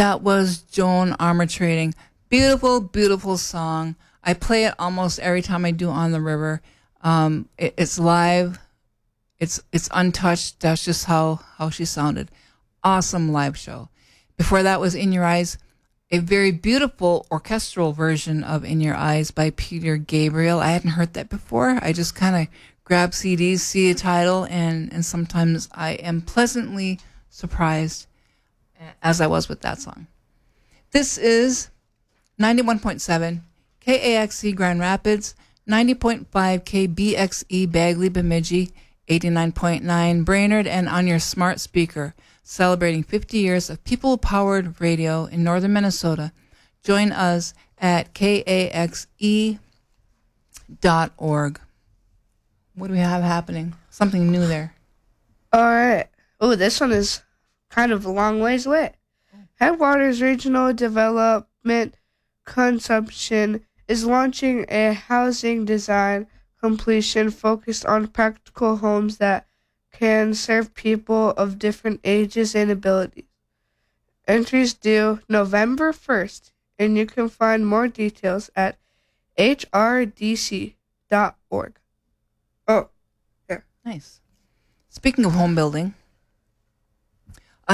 That was Joan Armatrading. Beautiful, beautiful song. I play it almost every time I do On the River. It's live. It's untouched. That's just how she sounded. Awesome live show. Before that was In Your Eyes, a very beautiful orchestral version of In Your Eyes by Peter Gabriel. I hadn't heard that before. I just kind of grab CDs, see a title, and sometimes I am pleasantly surprised, as I was with that song. This is 91.7 KAXE Grand Rapids, 90.5 KBXE Bagley Bemidji, 89.9 Brainerd, and on your smart speaker, celebrating 50 years of people-powered radio in northern Minnesota. Join us at kaxe.org. What do we have happening? Something new there. All right. Oh, this one is kind of a long ways away. Headwaters Regional Development Consumption is launching a housing design completion focused on practical homes that can serve people of different ages and abilities. Entries due November 1st, and you can find more details at hrdc.org. Oh, yeah. Nice. Speaking of home building, I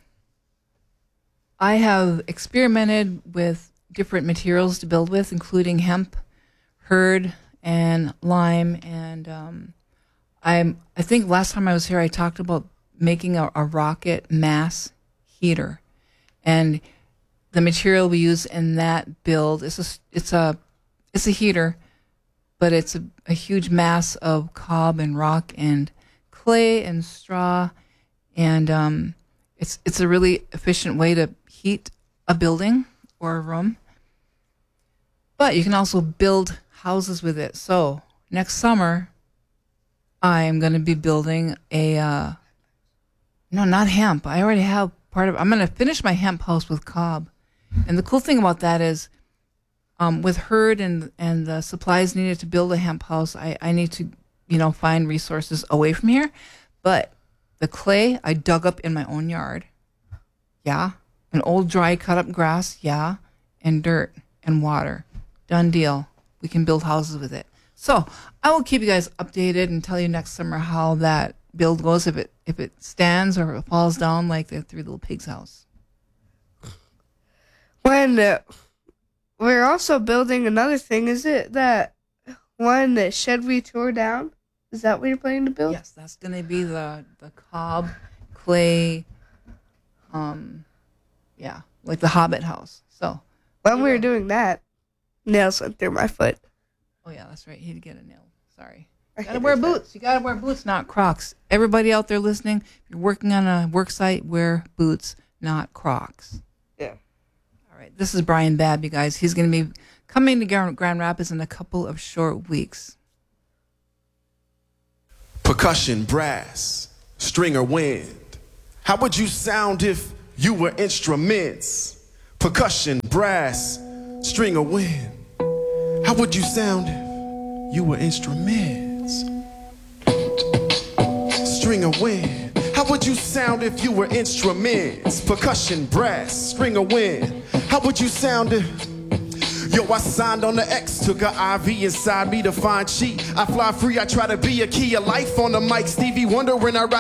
have experimented with different materials to build with, including hemp, hurd, and lime. And I think last time I was here, I talked about making a rocket mass heater, and the material we use in that build is it's a heater, but it's a huge mass of cob and rock and clay and straw, and it's a really efficient way to heat a building or a room. But you can also build houses with it. So next summer, I'm going to be building no, not hemp. I already have part of. I'm going to finish my hemp house with cob, and the cool thing about that is, with hurd and the supplies needed to build a hemp house, I need to, find resources away from here. But the clay I dug up in my own yard, yeah, and old dry cut up grass, yeah, and dirt and water. Done deal. We can build houses with it. So I will keep you guys updated and tell you next summer how that build goes, if it stands or if it falls down like the Three Little Pigs house. When we're also building another thing, is it that one that shed we tore down? Is that what you're planning to build? Yes, that's going to be the cob, clay, like the Hobbit house. So when we were doing that, nails went through my foot. Oh, yeah, that's right. He did get a nail. Sorry. You got to wear boots. You got to wear boots, not Crocs. Everybody out there listening, if you're working on a work site, wear boots, not Crocs. Yeah. All right. This is Brian Babb, you guys. He's going to be coming to Grand Rapids in a couple of short weeks. Percussion, brass, string or wind. How would you sound if you were instruments? Percussion, brass, string or wind. How would you sound if you were instruments? String or wind. How would you sound if you were instruments? Percussion, brass, string or wind. How would you sound if... Yo, I signed on the X, took a IV inside me to find cheat. I fly free, I try to be a key of life on the mic. Stevie Wonder when I ride.